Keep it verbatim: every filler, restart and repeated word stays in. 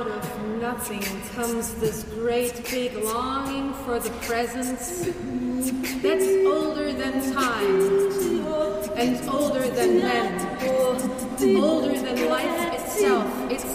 out of nothing comes this great big longing for the presence that's older than time and older than men, older than life itself. It's